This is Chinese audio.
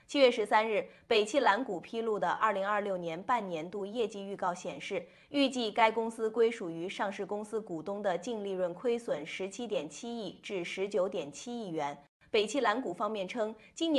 7月13日，北汽蓝谷披露的2026年半年度业绩预告显示，预计该公司归属于上市公司股东的净利润亏损17.7亿至19.7亿元。北汽蓝谷方面称，今年